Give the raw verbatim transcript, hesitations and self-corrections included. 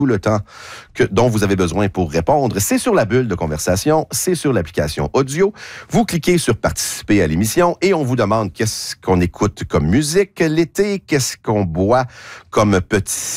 tout le temps que, dont vous avez besoin pour répondre. C'est sur la bulle de conversation, c'est sur l'application audio. Vous cliquez sur participer à l'émission et on vous demande qu'est-ce qu'on écoute comme musique l'été, qu'est-ce qu'on boit comme petit